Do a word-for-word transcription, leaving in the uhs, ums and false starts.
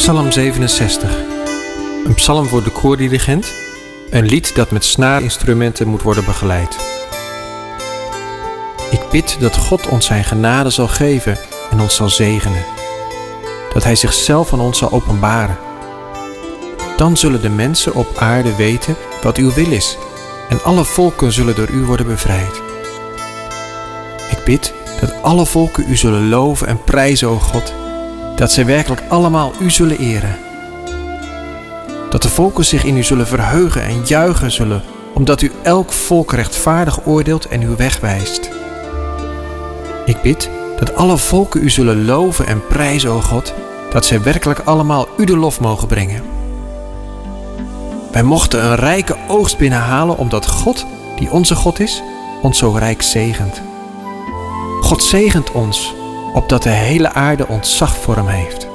Psalm zevenenzestig. Een psalm voor de koordirigent. Een lied dat met snaarinstrumenten moet worden begeleid. Ik bid dat God ons zijn genade zal geven en ons zal zegenen. Dat Hij zichzelf aan ons zal openbaren. Dan zullen de mensen op aarde weten wat uw wil is en alle volken zullen door u worden bevrijd. Ik bid dat alle volken u zullen loven en prijzen, o God, dat zij werkelijk allemaal u zullen eren. Dat de volken zich in u zullen verheugen en juichen zullen, omdat u elk volk rechtvaardig oordeelt en uw weg wijst. Ik bid dat alle volken u zullen loven en prijzen, o God, dat zij werkelijk allemaal u de lof mogen brengen. Wij mochten een rijke oogst binnenhalen, omdat God, die onze God is, ons zo rijk zegent. God zegent ons, opdat de hele aarde ontzag voor hem heeft.